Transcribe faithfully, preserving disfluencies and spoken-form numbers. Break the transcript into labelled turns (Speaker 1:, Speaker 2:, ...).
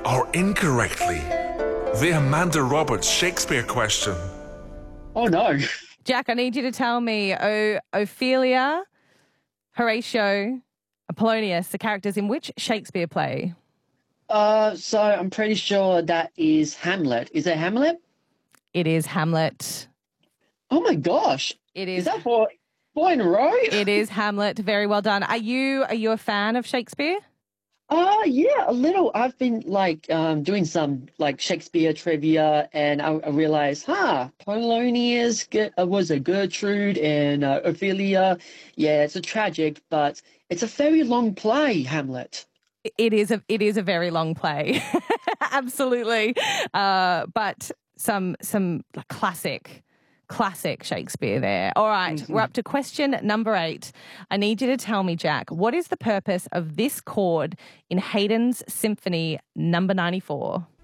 Speaker 1: or incorrectly. The Amanda Roberts Shakespeare question.
Speaker 2: Oh, no.
Speaker 3: Jack, I need you to tell me o- Ophelia, Horatio, Apollonius, the characters in which Shakespeare play?
Speaker 2: Uh, so I'm pretty sure that is Hamlet. Is it Hamlet?
Speaker 3: It is Hamlet.
Speaker 2: Oh, my gosh.
Speaker 3: It
Speaker 2: Is
Speaker 3: is.
Speaker 2: that four, four in a row?
Speaker 3: It is Hamlet. Very well done. Are you are you a fan of Shakespeare?
Speaker 2: Uh, yeah, a little. I've been like um doing some like Shakespeare trivia, and I, I realized, huh, Polonius Ge- uh, was a Gertrude, and uh, Ophelia. Yeah, it's a tragic, but it's a very long play, Hamlet.
Speaker 3: It is a it is a very long play. Absolutely. Uh, but some some classic classic Shakespeare there. All right,
Speaker 2: Mhm.
Speaker 3: we're up to question number eight. I need you to tell me, Jack, what is the purpose of this chord in Haydn's Symphony number ninety-four?